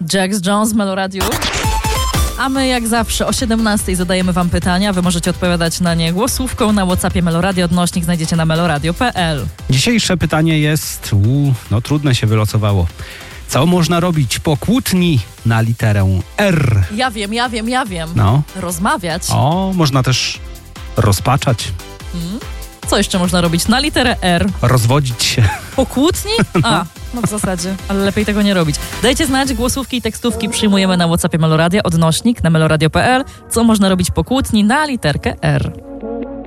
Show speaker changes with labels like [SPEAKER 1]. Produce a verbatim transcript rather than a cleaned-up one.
[SPEAKER 1] Jax Jones w Meloradiu. A my jak zawsze o siedemnastej zadajemy wam pytania. Wy możecie odpowiadać na nie głosówką na WhatsAppie Meloradio. Odnośnik znajdziecie na meloradio kropka pe el.
[SPEAKER 2] Dzisiejsze pytanie jest, uu, no trudne się wylosowało. Co można robić po kłótni na literę R?
[SPEAKER 1] Ja wiem, ja wiem, ja wiem.
[SPEAKER 2] No.
[SPEAKER 1] Rozmawiać.
[SPEAKER 2] O, można też rozpaczać.
[SPEAKER 1] Hmm? Co jeszcze można robić na literę R?
[SPEAKER 2] Rozwodzić się.
[SPEAKER 1] Po kłótni? A, no w zasadzie, ale lepiej tego nie robić. Dajcie znać, głosówki i tekstówki przyjmujemy na WhatsAppie Meloradia, odnośnik na meloradio kropka pe el. Co można robić po kłótni na literkę R?